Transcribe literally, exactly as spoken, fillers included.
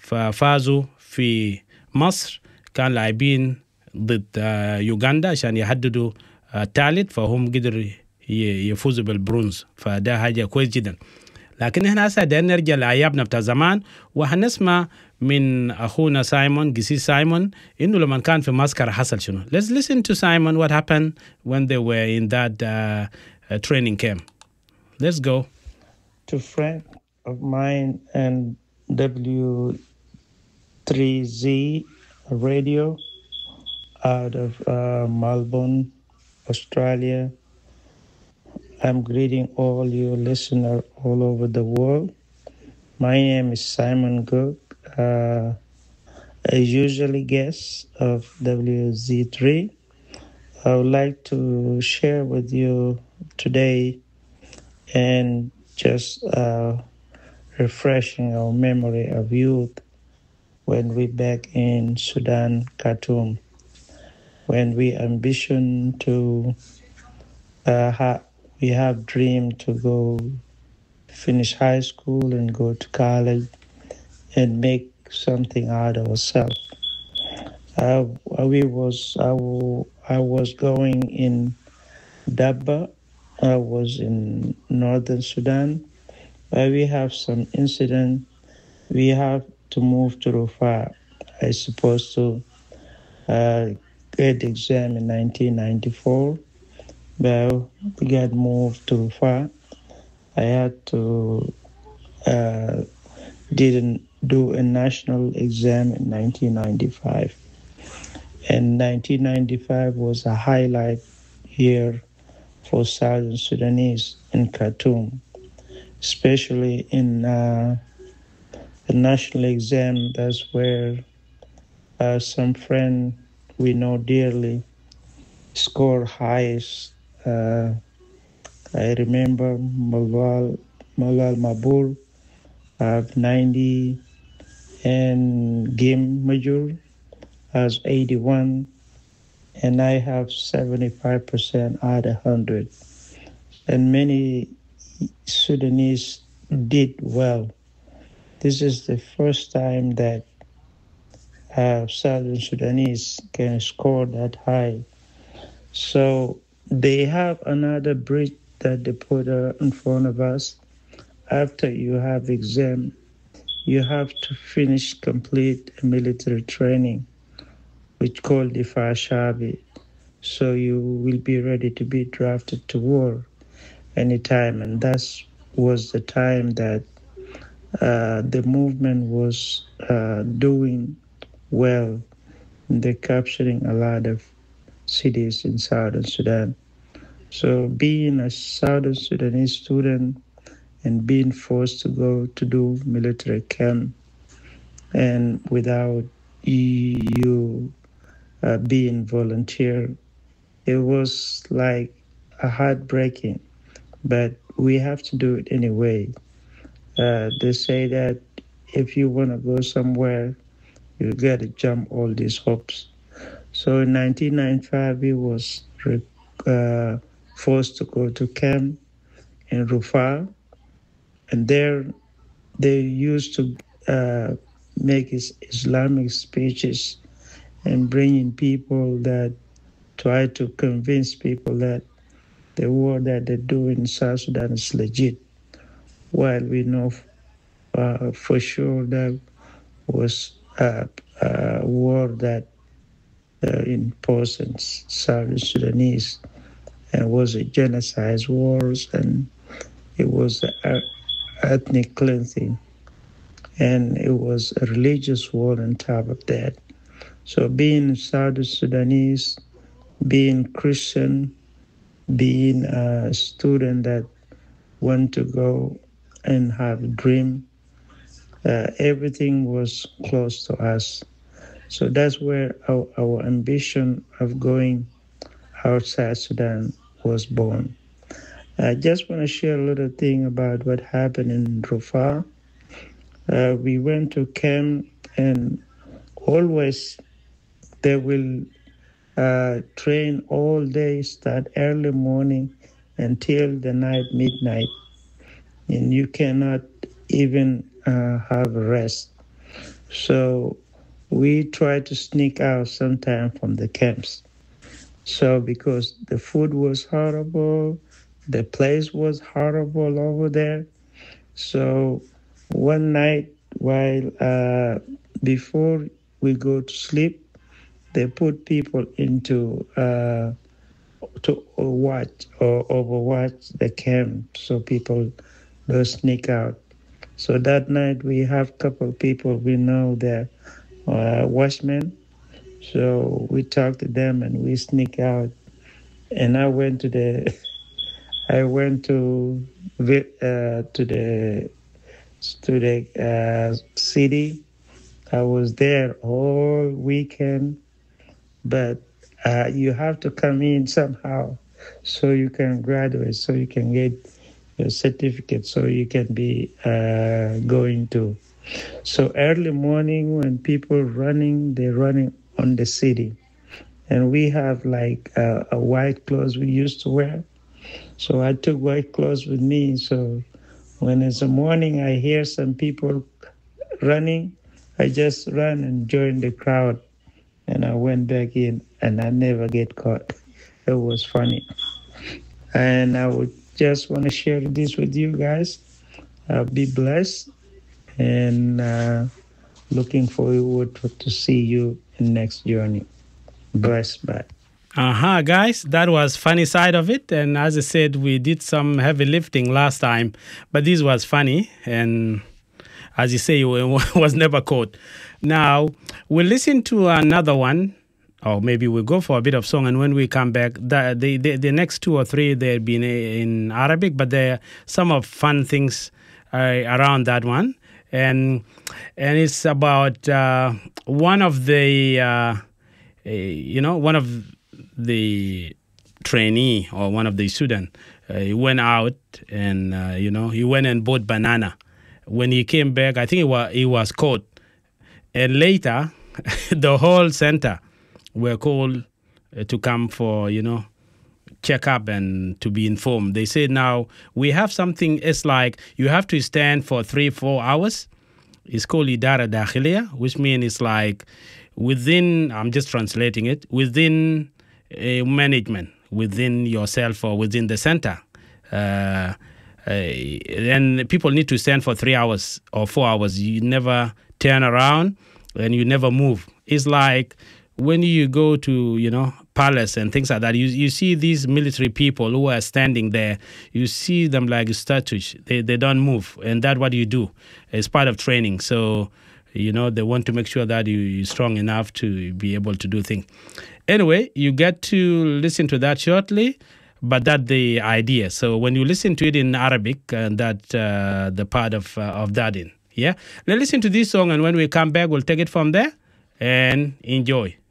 ففازوا في مصر، كان لاعبين ضد آه، يوغندا عشان يحددوا الثالث، فهم قدروا ي- يفوزوا بالبرونز، فده حاجة كويس جدا. لكن احنا هسه بدنا نرجع لايامنا بتاع زمان، وهنسمع من اخونا سايمون قسيس سايمون انه لما كان في معسكر حصل شنو. Let's listen to Simon what happened when they were in that uh, uh, training camp. Let's go. To friend of mine and W three Z radio out of uh, Melbourne, Australia. I'm greeting all you listeners all over the world. My name is Simon Cook. Uh, I usually guest of W Z three. I would like to share with you today and just uh, refreshing our memory of youth when we back in Sudan, Khartoum, when we ambition to uh, ha- we have dream to go finish high school and go to college and make something out of ourselves. Uh, we was I, w- I was going in Dabba. I was in northern Sudan, where we have some incident. We have to move to Rufaa. I supposed to uh, get the exam in nineteen ninety-four, but we got moved to Rufaa. I had to uh, didn't do a national exam in nineteen ninety-five. And nineteen ninety-five was a highlight year for Southern Sudanese in Khartoum, especially in uh, the national exam. That's where uh, some friend we know dearly scored highest. Uh, I remember Malal, Malal Mabur have ninety and Gim Major has eighty-one, and I have seventy-five percent out of one hundred. And many Sudanese did well. This is the first time that uh, Southern Sudanese can score that high. So they have another bridge that they put uh, in front of us. After you have exam, you have to finish complete military training, which called the Fashabi. So you will be ready to be drafted to war anytime. And that was the time that uh, the movement was uh, doing well. They're capturing a lot of cities in Southern Sudan. So being a Southern Sudanese student and being forced to go to do military camp and without you uh, being volunteer, it was like a heartbreaking, but we have to do it anyway. Uh, they say that if you want to go somewhere, you got to jump all these hoops. So in nineteen ninety-five, we was uh, forced to go to camp in Rufaa, and there they used to uh, make his Islamic speeches and bringing people that try to convince people that the war that they do in South Sudan is legit, while we know uh, for sure that was a, a war that uh, imposed on South Sudanese and was a genocide wars, and it was a ethnic cleansing, and it was a religious war on top of that. So being South Sudanese, being Christian, being a student that want to go and have a dream, uh, everything was close to us. So that's where our, our ambition of going outside Sudan was born. I just want to share a little thing about what happened in Rufaa. Uh, we went to camp, and always they will uh, train all day, start early morning until the night, midnight. And you cannot even uh, have rest. So we try to sneak out sometime from the camps. So because the food was horrible, the place was horrible over there. So one night, while uh, before we go to sleep, they put people into uh, to watch or overwatch the camp so people don't sneak out. So that night we have a couple of people we know they're uh, watchmen. So we talk to them and we sneak out. And I went to the I went to uh, to the to the uh, city. I was there all weekend, but uh, you have to come in somehow so you can graduate, so you can get your certificate, so you can be uh, going to. So early morning when people running, they're running on the city. And we have like uh, a white clothes we used to wear. So I took white clothes with me. So when it's the morning, I hear some people running, I just ran and joined the crowd. And I went back in and I never get caught. It was funny. And I would just want to share this with you guys. Uh, be blessed and uh, looking forward to, to see you in next journey. Blessed, bye. Uh-huh, guys, that was funny side of it. And as I said, we did some heavy lifting last time, but this was funny. And as you say, it was never caught. Now, we'll listen to another one, or maybe we'll go for a bit of song. And when we come back, the the, the, the next two or three, they've been in Arabic, but there are some of fun things uh, around that one. And, and it's about uh, one of the, uh, you know, one of the trainee or one of the student, uh, he went out and, uh, you know, he went and bought banana. When he came back, I think he was, he was caught. And later, the whole center were called uh, to come for, you know, check up and to be informed. They said, now, we have something, it's like you have to stand for three, four hours. It's called Idara Dakhiliya, which means it's like within, I'm just translating it, within a management, within yourself or within the center. Uh, uh, and people need to stand for three hours or four hours. You never turn around and you never move. It's like when you go to, you know, palace and things like that, you you see these military people who are standing there. You see them like statues. They they don't move, and that's what you do. It's part of training. So, you know, they want to make sure that you, you're strong enough to be able to do things. Anyway, you get to listen to that shortly, but that's the idea. So when you listen to it in Arabic, uh, that uh, the part of uh, of that in. Yeah, let's listen to this song, and when we come back, we'll take it from there and enjoy.